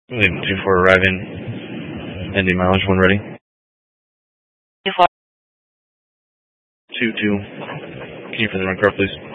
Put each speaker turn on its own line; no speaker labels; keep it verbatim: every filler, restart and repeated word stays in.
two four arriving. Ending mileage one ready.
two four.
two two. Can you for the run car, please?